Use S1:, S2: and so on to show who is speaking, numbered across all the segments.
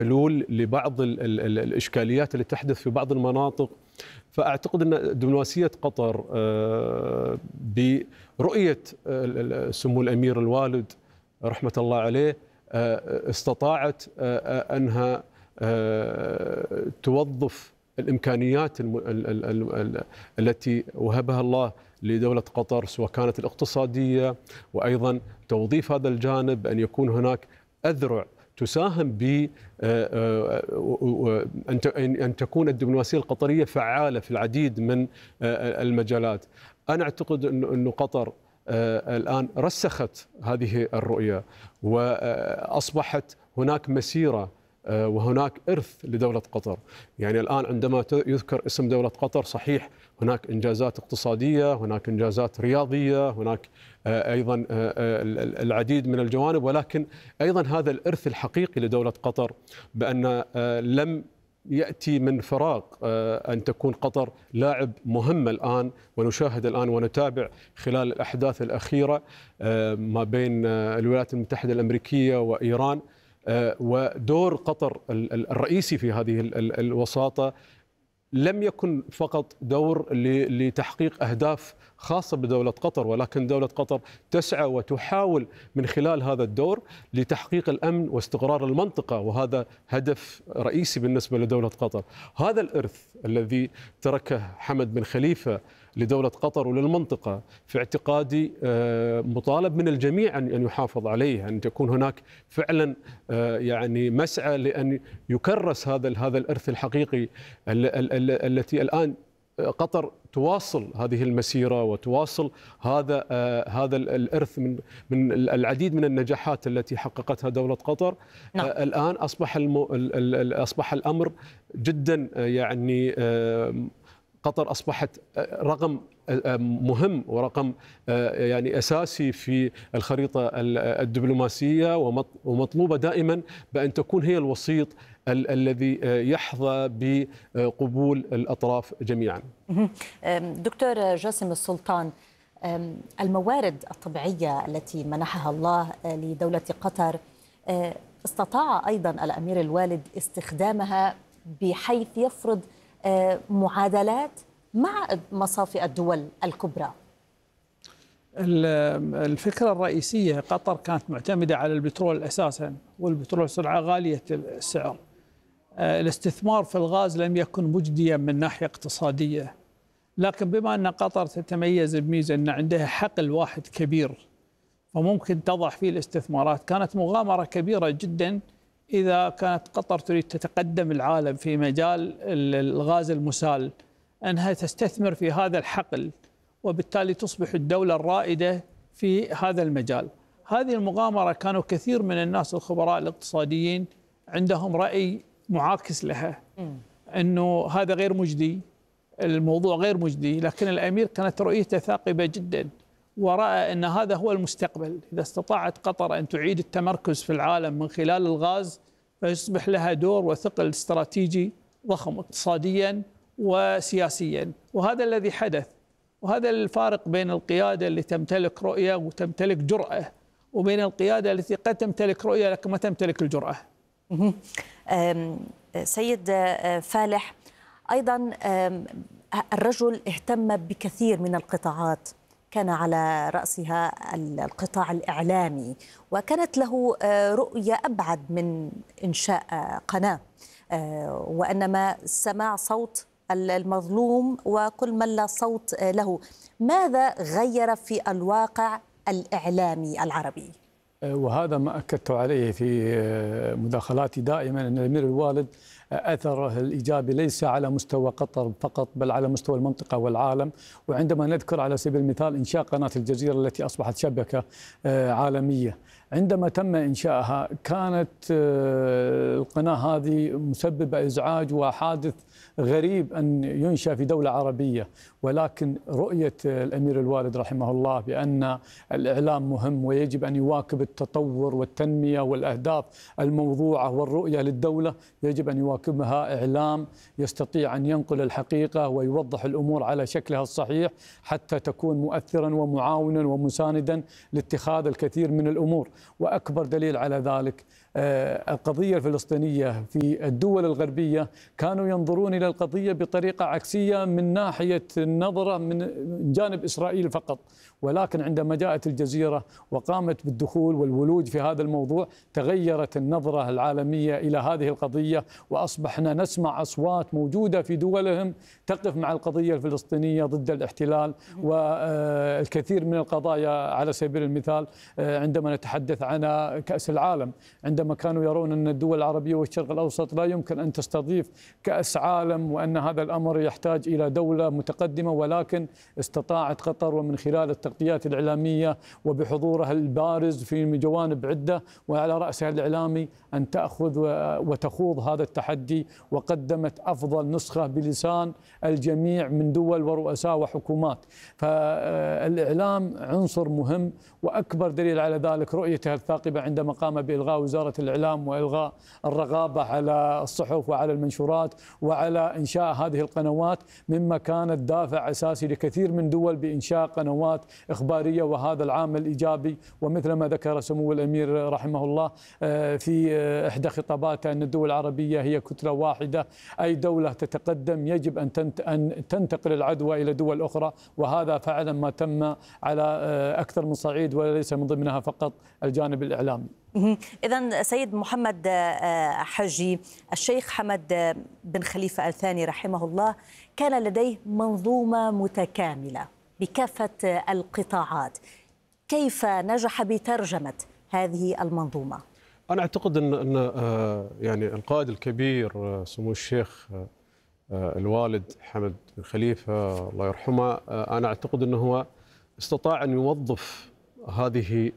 S1: حلول لبعض الإشكاليات اللي تحدث في بعض المناطق. فأعتقد أن دبلوماسية قطر برؤية سمو الأمير الوالد رحمة الله عليه استطاعت أنها توظف الإمكانيات التي وهبها الله لدولة قطر، سواء كانت الاقتصادية وأيضا توظيف هذا الجانب، أن يكون هناك أذرع تساهم ب أن تكون الدبلوماسية القطرية فعالة في العديد من المجالات. أنا أعتقد أن قطر الآن رسخت هذه الرؤية، وأصبحت هناك مسيرة وهناك إرث لدولة قطر. يعني الآن عندما يذكر اسم دولة قطر، صحيح هناك إنجازات اقتصادية، هناك إنجازات رياضية، هناك أيضا العديد من الجوانب، ولكن أيضا هذا الإرث الحقيقي لدولة قطر، بأن لم يأتي من فراغ أن تكون قطر لاعب مهم الآن. ونشاهد الآن ونتابع خلال الأحداث الأخيرة ما بين الولايات المتحدة الأمريكية وإيران، ودور قطر الرئيسي في هذه الوساطة لم يكن فقط دور لتحقيق أهداف خاصة بدولة قطر، ولكن دولة قطر تسعى وتحاول من خلال هذا الدور لتحقيق الأمن واستقرار المنطقة، وهذا هدف رئيسي بالنسبة لدولة قطر. هذا الإرث الذي تركه حمد بن خليفة لدولة قطر وللمنطقة في اعتقادي مطالب من الجميع أن يحافظ عليه، أن تكون هناك فعلا يعني مسعى لأن يكرس هذا الإرث الحقيقي التي الآن قطر تواصل هذه المسيرة وتواصل هذا الإرث من العديد من النجاحات التي حققتها دولة قطر. نعم. الآن أصبح الأمر جدا يعني قطر أصبحت رقم مهم ورقم يعني أساسي في الخريطة الدبلوماسية، ومطلوبة دائما بأن تكون هي الوسيط الذي يحظى بقبول الأطراف جميعا.
S2: دكتور جاسم السلطان، الموارد الطبيعية التي منحها الله لدولة قطر استطاع أيضا الأمير الوالد استخدامها بحيث يفرض معادلات مع مصافي الدول الكبرى.
S3: الفكرة الرئيسية، قطر كانت معتمدة على البترول أساسا، والبترول سلعة غالية السعر. الاستثمار في الغاز لم يكن مجديا من ناحية اقتصادية، لكن بما أن قطر تتميز بميزة أن عندها حقل واحد كبير فممكن تضع فيه الاستثمارات، كانت مغامرة كبيرة جدا إذا كانت قطر تريد تتقدم العالم في مجال الغاز المسال، أنها تستثمر في هذا الحقل وبالتالي تصبح الدولة الرائدة في هذا المجال. هذه المغامرة كانوا كثير من الناس الخبراء الاقتصاديين عندهم رأي معاكس لها، أنه هذا غير مجدي، الموضوع غير مجدي، لكن الأمير كانت رؤيته ثاقبة جدا ورأى أن هذا هو المستقبل. إذا استطاعت قطر أن تعيد التمركز في العالم من خلال الغاز فيصبح لها دور وثقل استراتيجي ضخم اقتصاديا وسياسيا، وهذا الذي حدث. وهذا الفارق بين القيادة اللي تمتلك رؤية وتمتلك جرأة، وبين القيادة التي قد تمتلك رؤية لكن ما تمتلك الجرأة.
S2: سيد فالح، أيضا الرجل اهتم بكثير من القطاعات، كان على رأسها القطاع الإعلامي، وكانت له رؤية أبعد من إنشاء قناة، وإنما سماع صوت المظلوم وكل من لا صوت له. ماذا غير في الواقع الإعلامي العربي؟
S4: وهذا ما أكدت عليه في مداخلاتي دائما، أن الأمير الوالد أثره الإيجابي ليس على مستوى قطر فقط بل على مستوى المنطقة والعالم. وعندما نذكر على سبيل المثال إنشاء قناة الجزيرة التي أصبحت شبكة عالمية، عندما تم إنشائها كانت القناة هذه مسببة إزعاج وحادث غريب أن ينشأ في دولة عربية، ولكن رؤية الأمير الوالد رحمه الله بأن الإعلام مهم ويجب أن يواكب التطور والتنمية والأهداف الموضوعة والرؤية للدولة، يجب أن يواكبها إعلام يستطيع أن ينقل الحقيقة ويوضح الأمور على شكلها الصحيح حتى تكون مؤثرا ومعاونا ومساندا لاتخاذ الكثير من الأمور. وأكبر دليل على ذلك القضية الفلسطينية في الدول الغربية كانوا ينظرون إلى القضية بطريقة عكسية من ناحية النظرة من جانب إسرائيل فقط، ولكن عندما جاءت الجزيرة وقامت بالدخول والولوج في هذا الموضوع تغيرت النظرة العالمية إلى هذه القضية، وأصبحنا نسمع أصوات موجودة في دولهم تقف مع القضية الفلسطينية ضد الاحتلال. والكثير من القضايا على سبيل المثال عندما نتحدث عن كأس العالم، عندما كانوا يرون أن الدول العربية والشرق الأوسط لا يمكن أن تستضيف كأس عالم وأن هذا الأمر يحتاج إلى دولة متقدمة، ولكن استطاعت قطر ومن خلال التغطيات الإعلامية وبحضورها البارز في جوانب عدة وعلى رأسها الإعلامي أن تأخذ وتخوض هذا التحدي، وقدمت أفضل نسخة بلسان الجميع من دول ورؤساء وحكومات. فالإعلام عنصر مهم، وأكبر دليل على ذلك رؤيته الثاقبة عندما قام بإلغاء وزارة الإعلام وإلغاء الرقابة على الصحف وعلى المنشورات وعلى إنشاء هذه القنوات، مما كانت دافع أساسي لكثير من دول بإنشاء قنوات إخبارية، وهذا العامل إيجابي. ومثل ما ذكر سمو الأمير رحمه الله في إحدى خطاباته أن الدول العربية هي كتلة واحدة، أي دولة تتقدم يجب أن تنتقل العدوى إلى دول أخرى، وهذا فعلا ما تم على أكثر من صعيد وليس من ضمنها فقط الجانب الإعلامي.
S2: إذن سيد محمد حجي، الشيخ حمد بن خليفة آل ثاني رحمه الله كان لديه منظومة متكاملة بكافة القطاعات، كيف نجح بترجمة هذه المنظومة؟
S1: أنا أعتقد أن يعني القائد الكبير سمو الشيخ الوالد حمد بن خليفة الله يرحمه، أنا أعتقد أنه هو استطاع أن يوظف هذه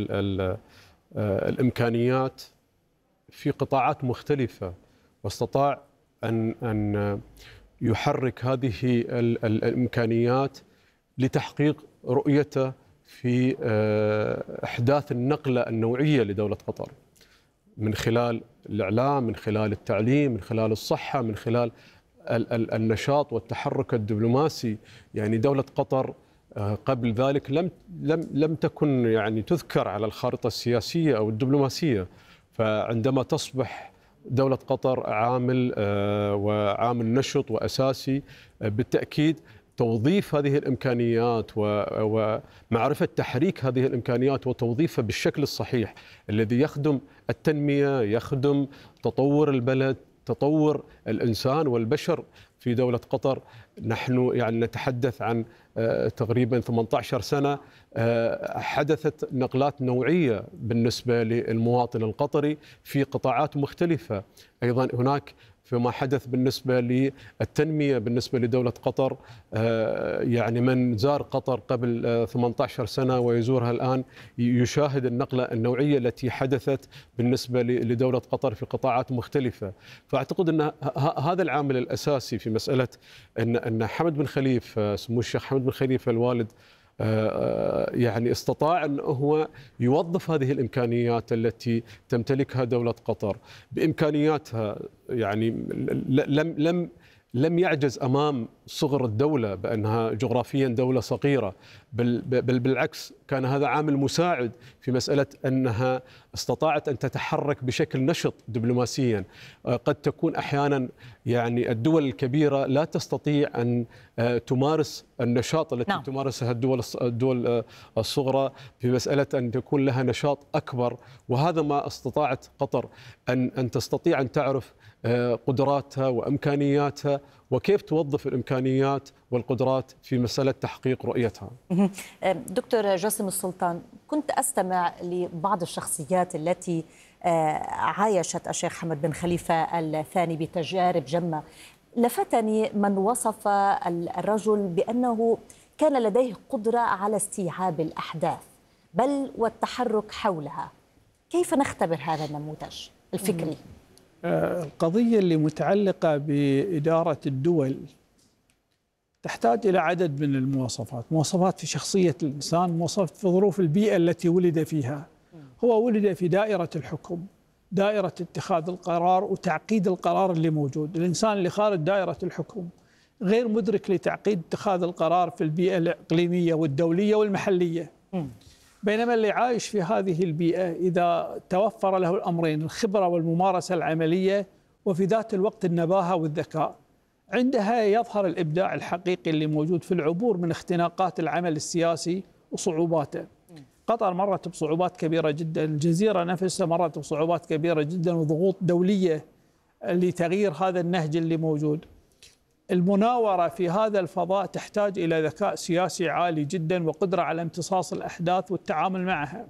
S1: الإمكانيات في قطاعات مختلفة، واستطاع أن يحرك هذه الإمكانيات لتحقيق رؤيته في إحداث النقلة النوعية لدولة قطر من خلال الإعلام، من خلال التعليم، من خلال الصحة، من خلال النشاط والتحرك الدبلوماسي. يعني دولة قطر قبل ذلك لم تكن يعني تذكر على الخارطة السياسية أو الدبلوماسية، فعندما تصبح دولة قطر عامل وعامل نشط وأساسي، بالتأكيد توظيف هذه الإمكانيات ومعرفة تحريك هذه الإمكانيات وتوظيفها بالشكل الصحيح الذي يخدم التنمية، يخدم تطور البلد، تطور الإنسان والبشر في دولة قطر. نحن يعني نتحدث عن تقريبا 18 سنة حدثت نقلات نوعية بالنسبة للمواطن القطري في قطاعات مختلفة. أيضا هناك فيما حدث بالنسبة للتنمية بالنسبة لدولة قطر، يعني من زار قطر قبل 18 سنة ويزورها الآن يشاهد النقلة النوعية التي حدثت بالنسبة لدولة قطر في قطاعات مختلفة. فأعتقد أن هذا العامل الأساسي في مسألة أن حمد بن خليفة سمو الشيخ حمد بن خليفة الوالد يعني استطاع أن هو يوظف هذه الإمكانيات التي تمتلكها دولة قطر بإمكانياتها. يعني لم يعجز أمام صغر الدولة بأنها جغرافيا دولة صغيرة، بل بالعكس كان هذا عامل مساعد في مسألة أنها استطاعت أن تتحرك بشكل نشط دبلوماسيا. قد تكون أحيانا يعني الدول الكبيرة لا تستطيع أن تمارس النشاط التي تمارسها الدول الصغرى في مسألة أن تكون لها نشاط أكبر، وهذا ما استطاعت قطر أن تستطيع أن تعرف قدراتها وإمكانياتها وكيف توظف الإمكانيات والقدرات في مسألة تحقيق رؤيتها.
S2: دكتور جاسم السلطان، كنت أستمع لبعض الشخصيات التي عايشت الشيخ حمد بن خليفة الثاني بتجارب جمة. لفتني من وصف الرجل بأنه كان لديه قدرة على استيعاب الأحداث بل والتحرك حولها. كيف نختبر هذا النموذج الفكري؟
S3: القضية اللي متعلقة بإدارة الدول تحتاج إلى عدد من المواصفات، مواصفات في شخصية الإنسان، مواصفات في ظروف البيئة التي ولد فيها. هو ولد في دائرة الحكم، دائرة اتخاذ القرار وتعقيد القرار اللي موجود. الإنسان اللي خارج دائرة الحكم غير مدرك لتعقيد اتخاذ القرار في البيئة الإقليمية والدولية والمحلية. بينما اللي عايش في هذه البيئة إذا توفر له الأمرين، الخبرة والممارسة العملية وفي ذات الوقت النباهة والذكاء، عندها يظهر الإبداع الحقيقي اللي موجود في العبور من اختناقات العمل السياسي وصعوباته. قطر مرت بصعوبات كبيرة جدا، الجزيرة نفسها مرت بصعوبات كبيرة جدا وضغوط دولية لتغيير هذا النهج اللي موجود. المناورة في هذا الفضاء تحتاج إلى ذكاء سياسي عالي جدا وقدرة على امتصاص الأحداث والتعامل معها.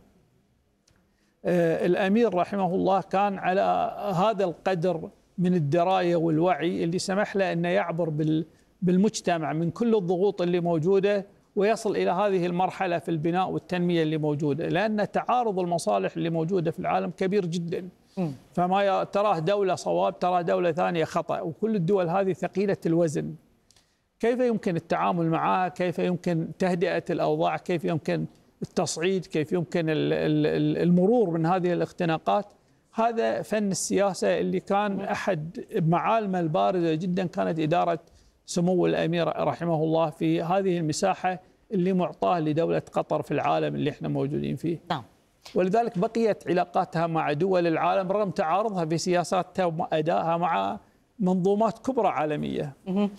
S3: الأمير رحمه الله كان على هذا القدر من الدراية والوعي اللي سمح له أنه يعبر بالمجتمع من كل الضغوط اللي موجودة ويصل إلى هذه المرحلة في البناء والتنمية اللي موجودة، لأن تعارض المصالح اللي موجودة في العالم كبير جدا. فما تراه دولة صواب تراه دولة ثانية خطأ، وكل الدول هذه ثقيلة الوزن. كيف يمكن التعامل معها؟ كيف يمكن تهدئة الأوضاع؟ كيف يمكن التصعيد؟ كيف يمكن المرور من هذه الاختناقات؟ هذا فن السياسة اللي كان أحد معالمه البارزة جدا كانت إدارة سمو الأمير رحمه الله في هذه المساحة اللي معطاه لدولة قطر في العالم اللي احنا موجودين فيه.
S2: نعم.
S3: ولذلك بقيت علاقاتها مع دول العالم رغم تعارضها في سياساتها وأدائها مع منظومات كبرى عالمية.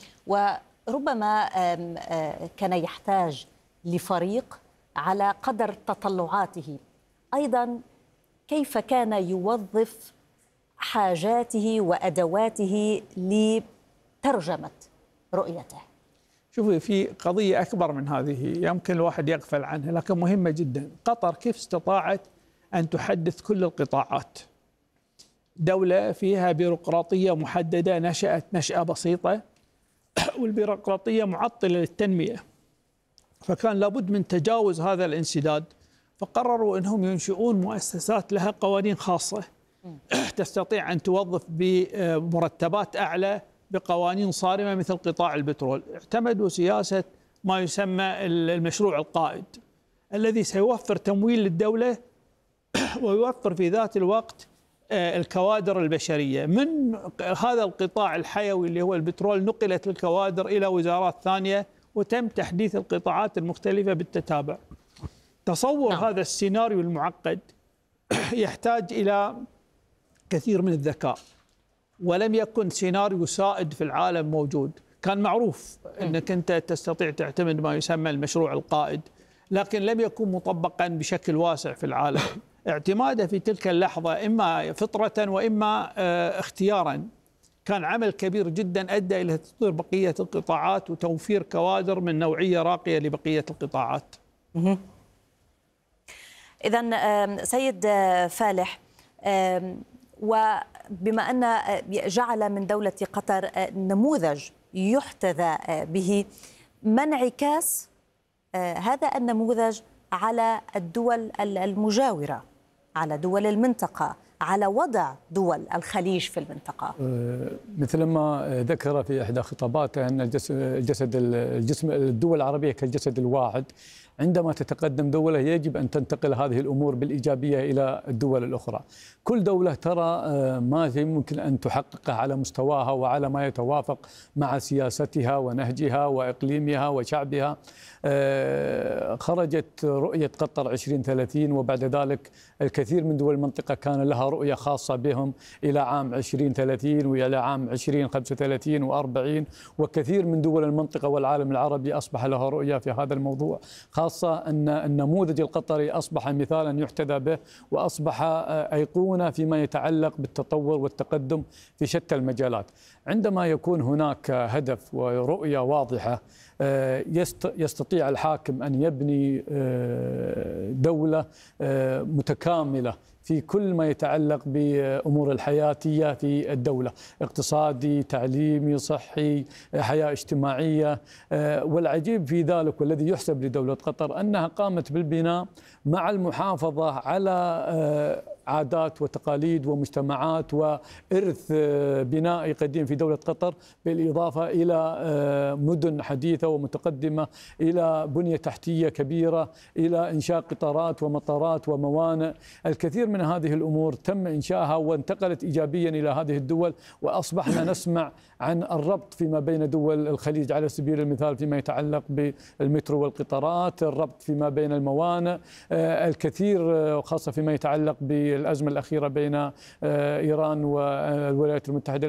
S2: وربما كان يحتاج لفريق على قدر تطلعاته. أيضا كيف كان يوظف حاجاته وأدواته لترجمة رؤيته؟
S3: شوفي، في قضية أكبر من هذه يمكن الواحد يغفل عنها لكن مهمة جدا. قطر كيف استطاعت أن تحدث كل القطاعات؟ دولة فيها بيروقراطية محددة نشأت نشأة بسيطة والبيروقراطية معطلة للتنمية، فكان لابد من تجاوز هذا الانسداد، فقرروا أنهم ينشئون مؤسسات لها قوانين خاصة تستطيع أن توظف بمرتبات أعلى بقوانين صارمة مثل قطاع البترول. اعتمدوا سياسة ما يسمى المشروع القائد الذي سيوفر تمويل للدولة ويوفر في ذات الوقت الكوادر البشرية. من هذا القطاع الحيوي اللي هو البترول نقلت الكوادر إلى وزارات ثانية وتم تحديث القطاعات المختلفة بالتتابع. تصور هذا السيناريو المعقد يحتاج إلى كثير من الذكاء، ولم يكن سيناريو سائد في العالم موجود. كان معروف أنك أنت تستطيع تعتمد ما يسمى المشروع القائد، لكن لم يكن مطبقا بشكل واسع في العالم. اعتماده في تلك اللحظة إما فطرة وإما اختيارا كان عمل كبير جدا أدى إلى تطوير بقية القطاعات وتوفير كوادر من نوعية راقية لبقية القطاعات.
S2: إذن سيد فالح، وبما أن جعل من دولة قطر نموذج يحتذى به، ما انعكاس هذا النموذج على الدول المجاورة، على دول المنطقة، على وضع دول الخليج في المنطقة؟
S4: مثل ما ذكر في إحدى خطاباته أن الجسم الدول العربية كالجسد الواحد، عندما تتقدم دولة يجب أن تنتقل هذه الأمور بالإيجابية إلى الدول الأخرى. كل دولة ترى ما يمكن أن تحققه على مستواها وعلى ما يتوافق مع سياستها ونهجها وإقليمها وشعبها. خرجت رؤية قطر 2030 وبعد ذلك الكثير من دول المنطقة كان لها رؤية خاصة بهم إلى عام 2030 وإلى عام 2035 و40، وكثير من دول المنطقة والعالم العربي أصبح لها رؤية في هذا الموضوع، خاصة أن النموذج القطري أصبح مثالا يحتذى به وأصبح أيقونة فيما يتعلق بالتطور والتقدم في شتى المجالات. عندما يكون هناك هدف ورؤية واضحة يستطيع الحاكم أن يبني دولة متكاملة في كل ما يتعلق بأمور الحياتية في الدولة، اقتصادي، تعليمي، صحي، حياة اجتماعية. والعجيب في ذلك والذي يحسب لدولة قطر أنها قامت بالبناء مع المحافظة على عادات وتقاليد ومجتمعات وإرث بنائي قديم في دولة قطر، بالإضافة إلى مدن حديثة ومتقدمة، إلى بنية تحتية كبيرة، إلى إنشاء قطارات ومطارات وموانئ. الكثير من هذه الأمور تم إنشائها وانتقلت إيجابيا إلى هذه الدول، وأصبحنا نسمع عن الربط فيما بين دول الخليج على سبيل المثال فيما يتعلق بالمترو والقطارات، الربط فيما بين الموانئ، الكثير خاصة فيما يتعلق بالأزمة الأخيرة بين إيران والولايات المتحدة